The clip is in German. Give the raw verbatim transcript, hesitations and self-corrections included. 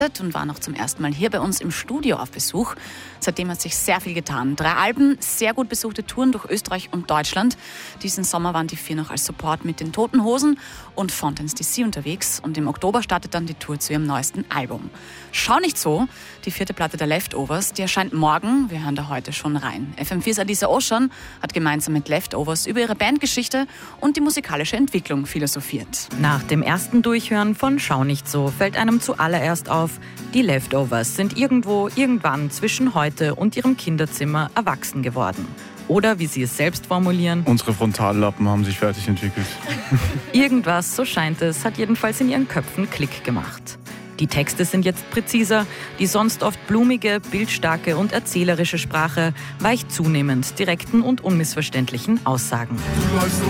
und war noch zum ersten Mal hier bei uns im Studio auf Besuch. Seitdem hat sich sehr viel getan. Drei Alben, sehr gut besuchte Touren durch Österreich und Deutschland. Diesen Sommer waren die vier noch als Support mit den Toten Hosen und Fountains D C unterwegs und im Oktober startet dann die Tour zu ihrem neuesten Album. Schau nicht so, die vierte Platte der Leftovers, die erscheint morgen. Wir hören da heute schon rein. F M vier's Adisa Ocean hat gemeinsam mit Leftovers über ihre Bandgeschichte und die musikalische Entwicklung philosophiert. Nach dem ersten Durchhören von Schau nicht so fällt einem zuallererst auf, die Leftovers sind irgendwo, irgendwann zwischen heute und ihrem Kinderzimmer erwachsen geworden. Oder wie sie es selbst formulieren: Unsere Frontallappen haben sich fertig entwickelt. Irgendwas, so scheint es, hat jedenfalls in ihren Köpfen Klick gemacht. Die Texte sind jetzt präziser, die sonst oft blumige, bildstarke und erzählerische Sprache weicht zunehmend direkten und unmissverständlichen Aussagen. Du läufst